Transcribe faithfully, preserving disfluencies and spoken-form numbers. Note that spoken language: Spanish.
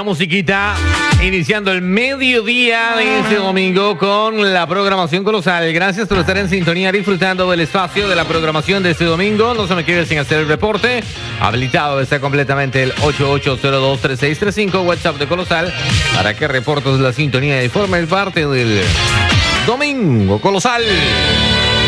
musiquita, iniciando el mediodía de este domingo con la programación colosal. Gracias por estar en sintonía, disfrutando del espacio de la programación de este domingo. No se me quede sin hacer el reporte. Habilitado está completamente el ocho ocho cero dos tres seis tres cinco, WhatsApp de Colosal, para que reportes la sintonía y formes parte del Domingo Colosal.